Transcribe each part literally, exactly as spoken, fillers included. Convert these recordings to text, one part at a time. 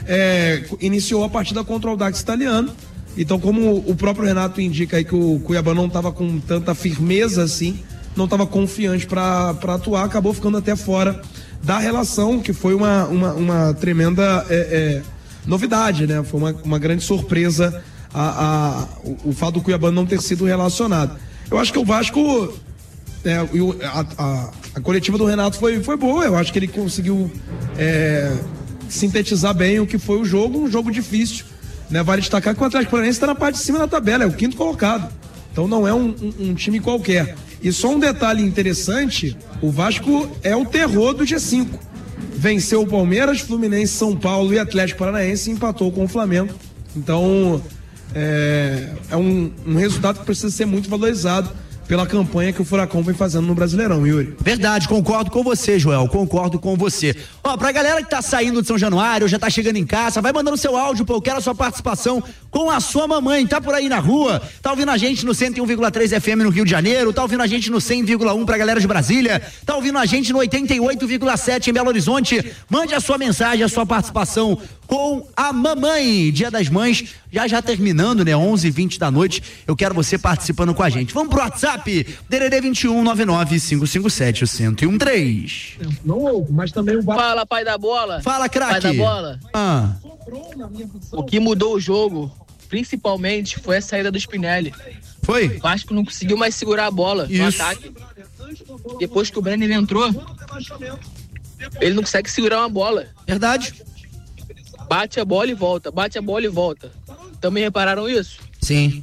é, iniciou a partida contra o Audax Italiano. Então, como o próprio Renato indica aí que o Cuiabá não estava com tanta firmeza assim, não estava confiante para atuar, acabou ficando até fora da relação, que foi uma, uma, uma tremenda é, é, novidade, né? Foi uma, uma grande surpresa a, a, o, o fato do Cuiabá não ter sido relacionado. Eu acho que o Vasco, é, a, a, a coletiva do Renato foi, foi boa, eu acho que ele conseguiu é, sintetizar bem o que foi o jogo, um jogo difícil, né? Vale destacar que o Atlético Paranaense está na parte de cima da tabela, é o quinto colocado, então não é um, um, um time qualquer. E só um detalhe interessante, o Vasco é o terror do G cinco. Venceu o Palmeiras, Fluminense, São Paulo e Atlético Paranaense e empatou com o Flamengo. Então, é, é um, um resultado que precisa ser muito valorizado pela campanha que o Furacão vem fazendo no Brasileirão, Yuri. Verdade, concordo com você, Joel, concordo com você. Ó, pra galera que tá saindo de São Januário, já tá chegando em casa, vai mandando seu áudio, pô, eu quero a sua participação com a sua mamãe, tá por aí na rua, tá ouvindo a gente no cento e um vírgula três F M no Rio de Janeiro, tá ouvindo a gente no cem vírgula um pra galera de Brasília, tá ouvindo a gente no oitenta e oito vírgula sete em Belo Horizonte, mande a sua mensagem, a sua participação com a mamãe. Dia das Mães já já terminando, né, onze e vinte da noite, eu quero você participando com a gente. Vamos pro WhatsApp, D D D vinte e um, nove nove cinco cinco sete, zero um três. Não, mas também o... Fala, pai da bola. Fala, craque. Pai da bola. Ah. O que mudou o jogo, principalmente, foi a saída do Spinelli. Foi? O Vasco não conseguiu mais segurar a bola no Isso. ataque. Depois que o Brenner entrou, ele não consegue segurar uma bola. Verdade. Bate a bola e volta, bate a bola e volta. Também repararam isso? Sim.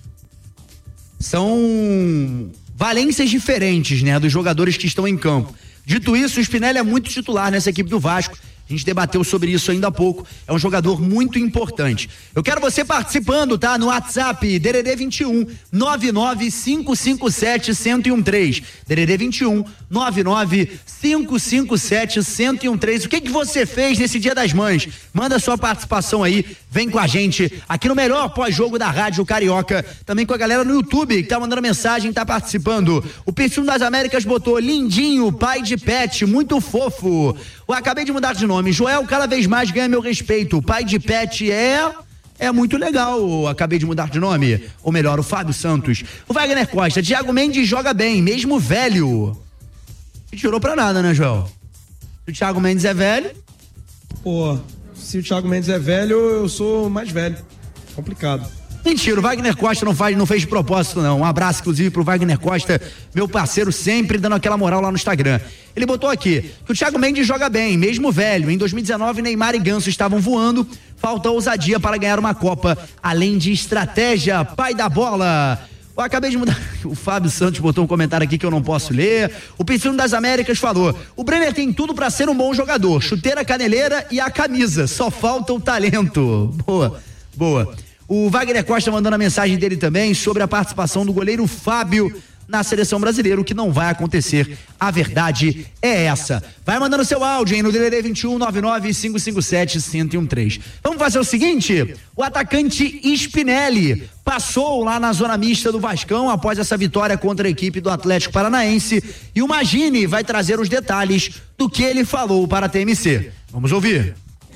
São valências diferentes, né, dos jogadores que estão em campo. Dito isso, o Spinelli é muito titular nessa equipe do Vasco. A gente debateu sobre isso ainda há pouco. É um jogador muito importante. Eu quero você participando, tá? No WhatsApp, D D D vinte e um, nove nove cinco cinco sete, zero um três. D D D vinte e um, nove nove cinco cinco sete, zero um três. O que que você fez nesse Dia das Mães? Manda sua participação aí. Vem com a gente aqui no melhor pós-jogo da Rádio Carioca. Também com a galera no YouTube que tá mandando mensagem, tá participando. O Perfil das Américas botou lindinho, pai de pet, muito fofo. Eu acabei de mudar de nome. Joel cada vez mais ganha meu respeito. O pai de pet é... É muito legal. Eu acabei de mudar de nome. Ou melhor, o Fábio Santos. O Wagner Costa. Thiago Mendes joga bem, mesmo velho. E tirou pra nada, né, Joel? Se o Thiago Mendes é velho... Pô, se o Thiago Mendes é velho, eu sou mais velho. Complicado. Mentira, o Wagner Costa não, faz, não fez de propósito, não. Um abraço, inclusive, pro Wagner Costa, meu parceiro, sempre dando aquela moral lá no Instagram. Ele botou aqui que o Thiago Mendes joga bem, mesmo velho. Em dois mil e dezenove, Neymar e Ganso estavam voando. Falta ousadia para ganhar uma Copa, além de estratégia. Pai da bola. Eu acabei de mudar. O Fábio Santos botou um comentário aqui que eu não posso ler. O Piscino das Américas falou: o Brenner tem tudo para ser um bom jogador. Chuteira, caneleira e a camisa. Só falta o talento. Boa, boa. O Wagner Costa mandando a mensagem dele também sobre a participação do goleiro Fábio na seleção brasileira, o que não vai acontecer. A verdade é essa. Vai mandando seu áudio aí no D D D vinte e um, nove nove cinco cinco sete, zero um três. Vamos fazer o seguinte: o atacante Spinelli passou lá na zona mista do Vascão após essa vitória contra a equipe do Atlético Paranaense, e o Magini vai trazer os detalhes do que ele falou para a T M C. Vamos ouvir.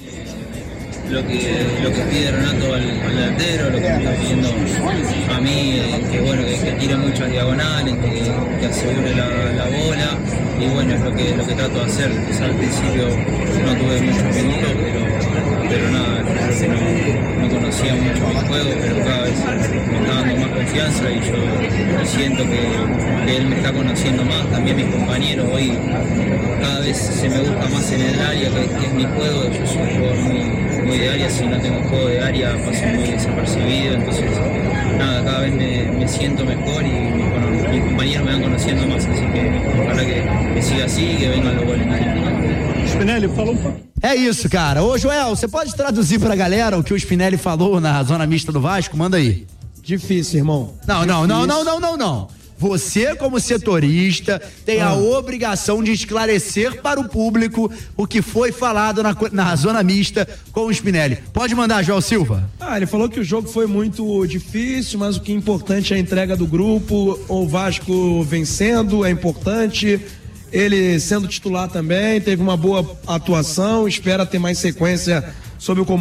Lo que, lo que pide Renato al, al delantero, lo que me está pidiendo a mí, eh, que bueno, que, que tire muchas diagonales, que, que asegure la, la bola, y bueno, es lo que, lo que trato de hacer. Quizá al principio no tuve muchos minutos, pero, pero nada, creo que no, no conocía mucho mi juego, pero cada vez me está dando más confianza y yo, yo siento que, que él me está conociendo más, también mis compañeros. Hoy cada vez se me busca más en el área, que, que es mi juego. Yo soy un jugador muy muy de área, si no tengo juego de área paso muy desapercibido, entonces nada, cada vez me, me siento mejor y bueno, mis compañeros me van conociendo más, así que ojalá que, que siga así y que vengan los goles. Spinelli falou um pouco. É isso, cara. Ô, Joel, você pode traduzir pra galera o que o Spinelli falou na zona mista do Vasco? Manda aí. Difícil, irmão. Não, Difícil. não, não, não, não, não, não. Você, como setorista, tem ah. a obrigação de esclarecer para o público o que foi falado na, na zona mista com o Spinelli. Pode mandar, João Silva. Ah, ele falou que o jogo foi muito difícil, mas o que é importante é a entrega do grupo. O Vasco vencendo é importante. Ele sendo titular também, teve uma boa atuação, espera ter mais sequência sob o comando